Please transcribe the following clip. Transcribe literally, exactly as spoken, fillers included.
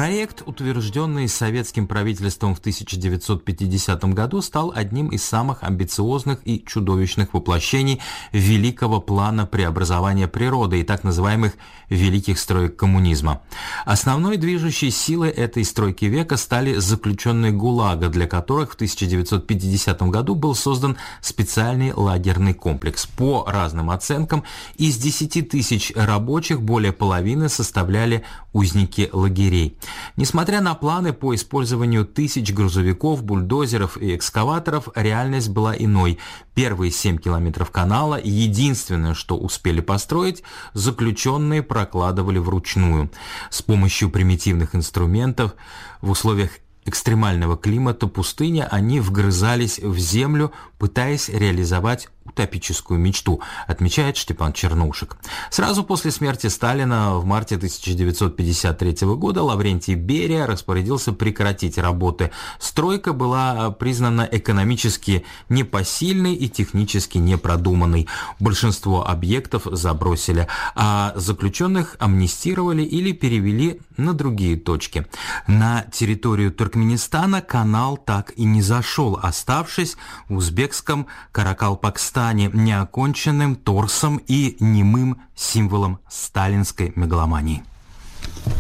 Проект, утвержденный советским правительством в тысяча девятьсот пятидесятом году, стал одним из самых амбициозных и чудовищных воплощений великого плана преобразования природы и так называемых «великих строек коммунизма». Основной движущей силой этой стройки века стали заключенные ГУЛАГа, для которых в тысяча девятьсот пятидесятом году был создан специальный лагерный комплекс. По разным оценкам, из десяти тысяч рабочих более половины составляли узники лагерей. Несмотря на планы по использованию тысяч грузовиков, бульдозеров и экскаваторов, реальность была иной. Первые семь километров канала, единственное, что успели построить, заключенные прокладывали вручную. С помощью примитивных инструментов в условиях экстремального климата пустыни они вгрызались в землю, пытаясь реализовать утопическую мечту, отмечает Степан Чернушек. Сразу после смерти Сталина в марте тысяча девятьсот пятьдесят третьего года Лаврентий Берия распорядился прекратить работы. Стройка была признана экономически непосильной и технически непродуманной. Большинство объектов забросили, а заключенных амнистировали или перевели на другие точки. На территорию Туркменистана канал так и не зашел, оставшись в узбекском Каракалпакстане неоконченным торсом и немым символом сталинской мегаломании.